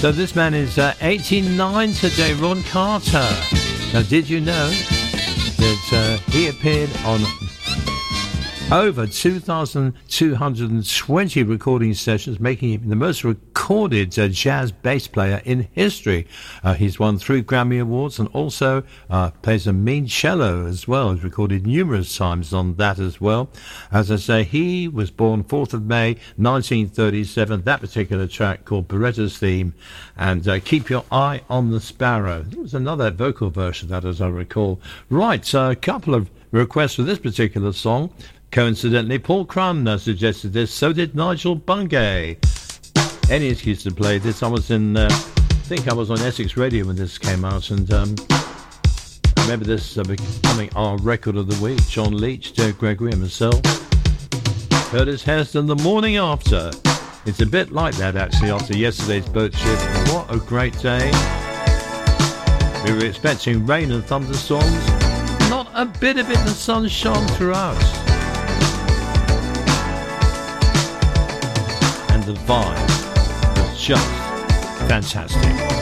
So this man is 89 today, Ron Carter. Now, did you know that he appeared on over 2,220 recording sessions, making him the most recorded jazz bass player in history. He's won 3 Grammy Awards and also plays a mean cello as well. He's recorded numerous times on that as well. As I say, he was born 4th of May 1937. That particular track called Beretta's Theme and Keep Your Eye on the Sparrow. There was another vocal version of that, as I recall. Right, a couple of requests for this particular song. Coincidentally, Paul Crum suggested this, so did Nigel Bungay. Any excuse to play this. I think I was on Essex Radio when this came out, and I remember this becoming our record of the week. John Leach, Joe Gregory and myself. Curtis Hairston, The Morning After. It's a bit like that, actually, after yesterday's boat shift. What a great day. We were expecting rain and thunderstorms. Not a bit of it, the sun shone throughout. The vibe was just fantastic.